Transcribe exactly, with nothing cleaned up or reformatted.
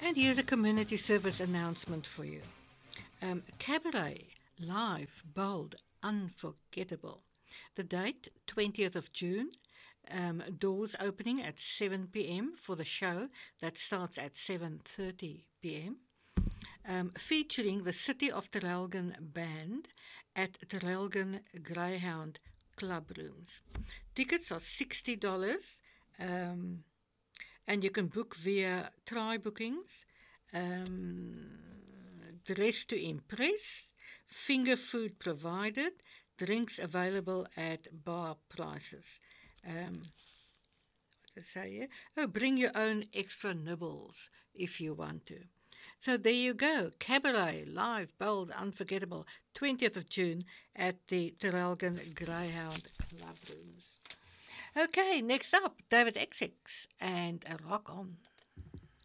And here's a community service announcement for you. Um, Cabaret, live, bold, unforgettable. The date, twentieth of June. Um, doors opening at seven p m for the show that starts at seven thirty p m. Um, featuring the City of Terrelgan Band at Terrelgan Greyhound Club Rooms. Tickets are sixty dollars. Um, and you can book via Try Bookings, um, Dress to Impress, finger food provided, drinks available at bar prices. Um, what did I say here? Oh, bring your own extra nibbles if you want to. So there you go, Cabaret, live, bold, unforgettable, twentieth of June at the Terrelgan Greyhound Club Rooms. Okay, next up, David Essex and Rock On.